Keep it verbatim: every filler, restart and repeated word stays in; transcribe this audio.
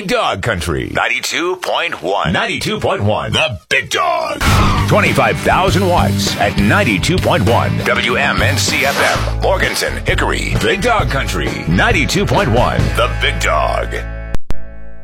Big Dog Country. ninety-two point one. ninety-two point one. The Big Dog. twenty-five thousand watts at ninety-two point one. W M N C F M. Morganton, Hickory. Big Dog Country. ninety-two point one. The Big Dog.